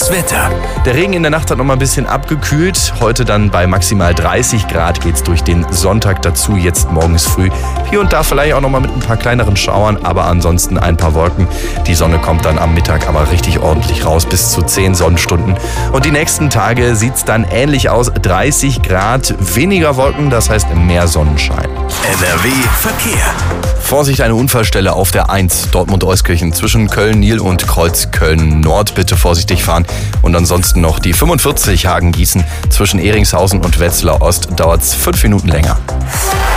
Das Wetter. Der Regen in der Nacht hat noch mal ein bisschen abgekühlt. Heute dann bei maximal 30 Grad geht's durch den Sonntag dazu. Jetzt morgens früh hier und da vielleicht auch noch mal mit ein paar kleineren Schauern, aber ansonsten ein paar Wolken. Die Sonne kommt dann am Mittag aber richtig ordentlich raus, bis zu 10 Sonnenstunden. Und die nächsten Tage sieht's dann ähnlich aus. 30 Grad, weniger Wolken, das heißt mehr Sonnenschein. NRW Verkehr. Vorsicht, eine Unfallstelle auf der 1 Dortmund-Euskirchen zwischen Köln-Nil und Kreuz-Köln-Nord. Bitte vorsichtig fahren. Und ansonsten noch die 45 Hagen-Gießen zwischen Ehringshausen und Wetzlar Ost. Dauert 5 Minuten länger.